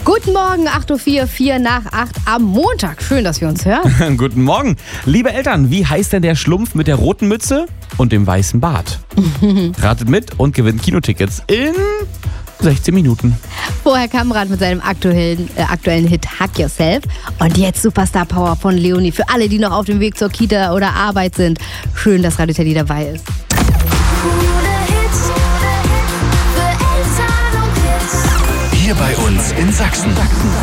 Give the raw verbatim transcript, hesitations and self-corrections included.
Guten Morgen, acht Uhr vier, vier nach acht am Montag. Schön, dass wir uns hören. Guten Morgen. Liebe Eltern, wie heißt denn der Schlumpf mit der roten Mütze und dem weißen Bart? Ratet mit und gewinnt Kinotickets in sechzehn Minuten. Vorher Kamrat mit seinem aktuellen, äh, aktuellen Hit Hug Yourself. Und jetzt Superstar Power von Leonie. Für alle, die noch auf dem Weg zur Kita oder Arbeit sind. Schön, dass Radio Teddy dabei ist. Hier bei uns in Sachsen.